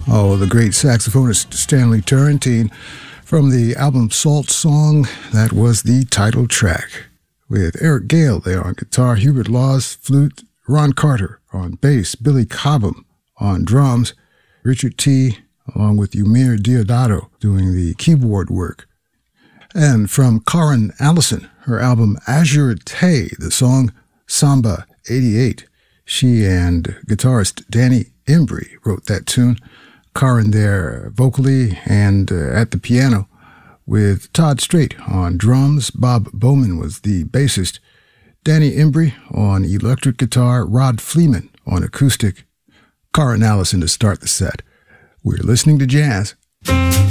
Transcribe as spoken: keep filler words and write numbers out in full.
Oh, the great saxophonist Stanley Turrentine from the album Salt Song. That was the title track. With Eric Gale there on guitar, Hubert Laws, flute, Ron Carter on bass, Billy Cobham on drums, Richard T. along with Umir Deodato doing the keyboard work. And from Karin Allison, her album Azure Tay, the song Samba eighty-eight. She and guitarist Danny Embry wrote that tune. Karin there vocally and uh, at the piano with Todd Strait on drums. Bob Bowman was the bassist. Danny Embry on electric guitar. Rod Fleeman on acoustic. Karin Allison to start the set. We're listening to jazz.